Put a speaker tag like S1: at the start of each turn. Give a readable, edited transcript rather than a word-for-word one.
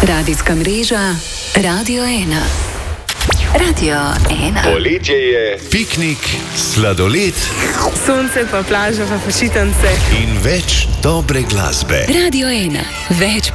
S1: Radijska mreža Radio 1. Radio 1.
S2: Poletje je, piknik, sladoled,
S3: sonce pa plaža pa počitnice
S2: in več dobre glasbe.
S1: Radio 1. Več